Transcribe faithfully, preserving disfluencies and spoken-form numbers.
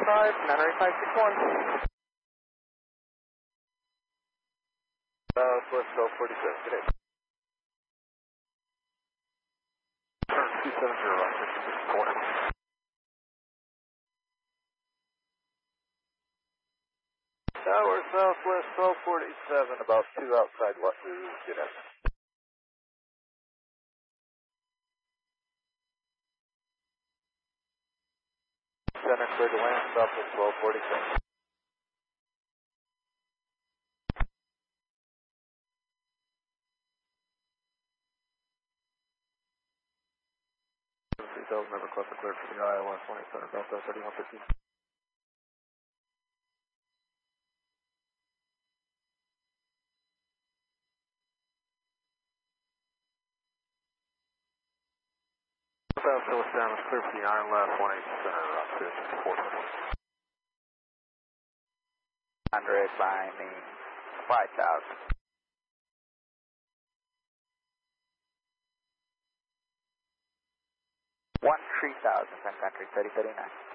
five, nine eight five six one. Southwest twelve forty-seven, good day. Turn two seven zero, Roger, six four. Tower Southwest twelve forty-seven, about two outside Wahoo, good afternoon. Center clear to land, Southwest twelve forty-seven. three thousand, River Cluster cleared for the I L S one eight center, Southwest thirty-one fifteen. South Phillips Down is clear for the I L S one eight center, uh, two six four. Hundred by me, five thousand. One three thousand, Sun Country thirty thirty-nine.